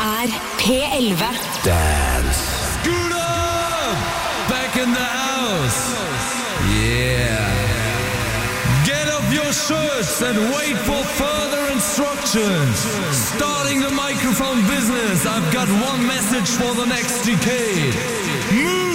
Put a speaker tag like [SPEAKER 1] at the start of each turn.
[SPEAKER 1] P11.
[SPEAKER 2] Dance.
[SPEAKER 3] Scooter! Back in the house. Yeah. Get up your shirts and wait for further instructions. Starting the microphone business, I've got one message for the next decade. Move!